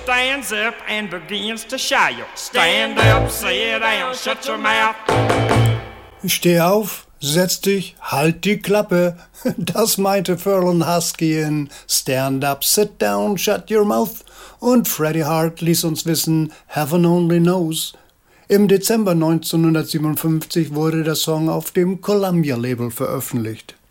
stands up and begins to shout. Stand up, sit down, shut your mouth. Steh auf, setz dich, halt die Klappe. Das meinte Furlon Husky in Stand up, sit down, shut your mouth. Und Freddie Hart ließ uns wissen, Heaven only knows. Im Dezember 1957 wurde der Song auf dem Columbia-Label veröffentlicht.